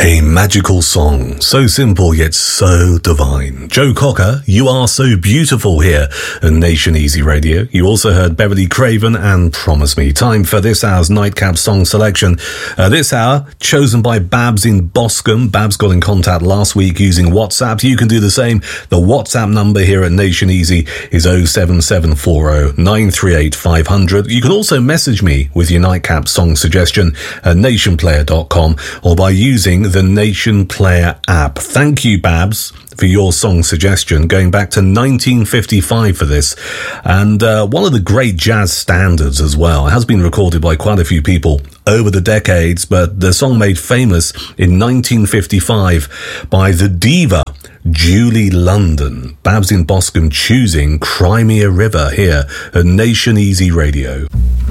A magical song, so simple yet so divine. Joe Cocker, You Are So Beautiful here at Nation Easy Radio. You also heard Beverly Craven and Promise Me. Time for this hour's Nightcap song selection. This hour, chosen by Babs in Boscombe. Babs got in contact last week using WhatsApp. You can do the same. The WhatsApp number here at Nation Easy is 07740 938 500. You can also message me with your Nightcap song suggestion at nationplayer.com or by using the Nation Player app. Thank you, Babs, for your song suggestion, going back to 1955 for this. And one of the great jazz standards as well. It has been recorded by quite a few people over the decades, but the song made famous in 1955 by the diva Julie London. Babs in Boscombe choosing Cry Me a River here at Nation Easy Radio.